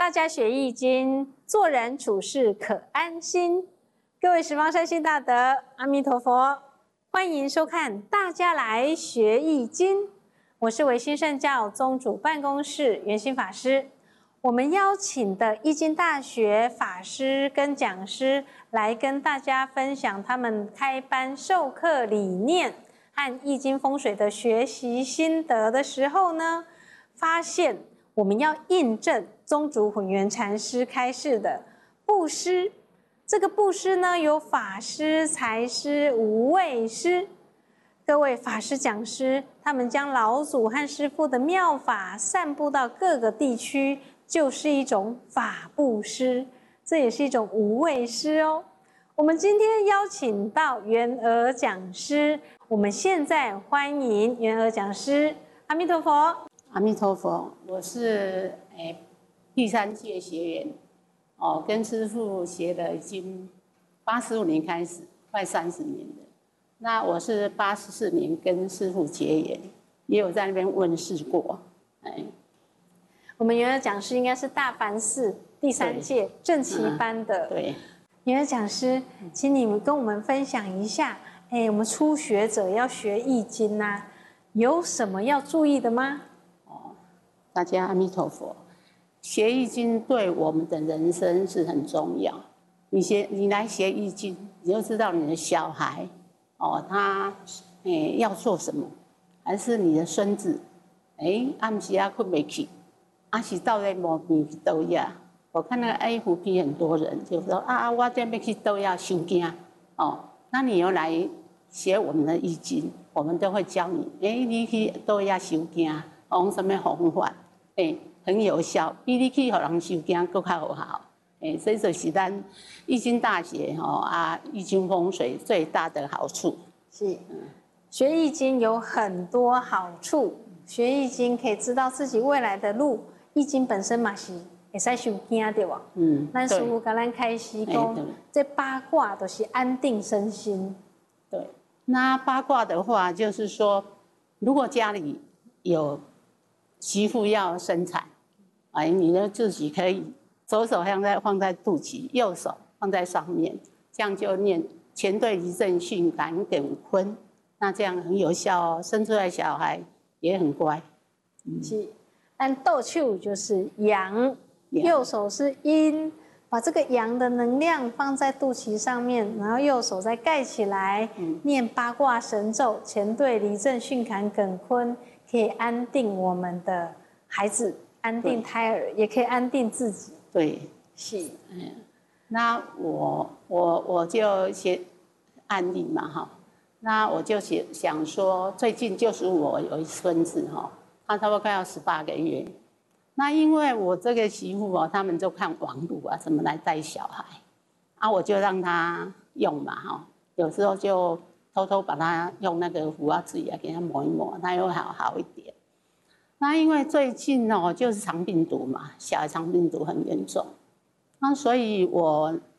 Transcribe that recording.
大家学易经，做人处事可安心。各位十方善心大德，阿弥陀佛，欢迎收看《大家来学易经》。我是维新圣教宗主办公室圆心法师。我们邀请的易经大学法师跟讲师来跟大家分享他们开班授课理念和易经风水的学习心得的时候呢，发现我们要印证宗主混元禅师开示的布施。这个布施呢，有法师、财师、无畏师。各位法师、讲师，他们将老祖和师父的妙法散布到各个地区，就是一种法布施，这也是一种无畏施哦。我们今天邀请到元娥讲师，我们现在欢迎元娥讲师。阿弥陀佛。 阿弥陀佛，我是第3届学员，跟师父学了已经85年开始，快30年了。那我是84年跟师父结缘，也有在那边问世过。 我们元娥讲师应该是大梵寺第3届正旗班的。 对， 元娥讲师，请你们跟我们分享一下，我们初学者要学易经啊，有什么要注意的吗？ 大家阿弥陀佛。学易经对我们的人生是很重要。你来学易经，你就知道你的小孩他要做什么，还是你的孙子暗时啊困不起，是到底没病去倒呀？我看那个 FB 很多人就说我这边去倒呀收惊那你要来学我们的易经，我们都会教你你去倒呀收惊，用什么方法很有效，比你去让人收惊更较有效。所以就是咱易经大学易经风水最大的好处是，学易经有很多好处。学易经可以知道自己未来的路，易经本身嘛是会使收惊对吧？咱师父跟咱开始讲，这八卦都是安定身心。 对，那八卦的话，就是说，如果家里有媳妇要生产，你呢自己可以左手放在肚脐，右手放在上面，这样就念乾兑离震巽坎艮坤，那这样很有效哦，生出来小孩也很乖。 是，但斗手就是阳，右手是阴，把这个阳的能量放在肚脐上面，然后右手再盖起来，念八卦神咒，乾兑离震巽坎艮坤，可以安定我们的孩子，安定胎儿，也可以安定自己。 对， 是。 那我就写案例嘛那我就想说，最近就是我有一孙子他差不多快要18个月。那因为我这个媳妇他们就看网路怎么来带小孩我就让他用嘛有时候就偷偷把他用那个胡子给他抹一抹，他又好一点。那因为最近就是肠病毒嘛，小孩肠病毒很严重，那所以我